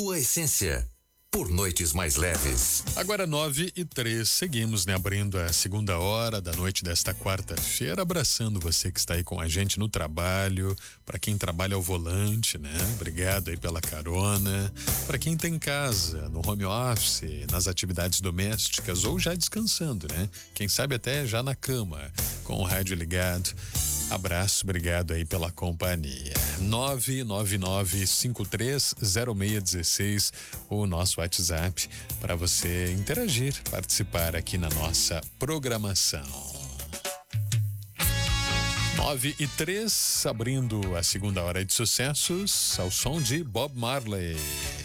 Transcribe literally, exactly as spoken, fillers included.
tua essência, por noites mais leves. Agora nove e três, seguimos, né, abrindo a segunda hora da noite desta quarta-feira, abraçando você que está aí com a gente no trabalho, para quem trabalha ao volante, né? Obrigado aí pela carona. Para quem tem casa, no home office, nas atividades domésticas ou já descansando, né? Quem sabe até já na cama, com o rádio ligado. Abraço, obrigado aí pela companhia. nove nove nove cinco três zero seis um seis, o nosso WhatsApp para você interagir, participar aqui na nossa programação. nove e três, abrindo a segunda hora de sucessos ao som de Bob Marley.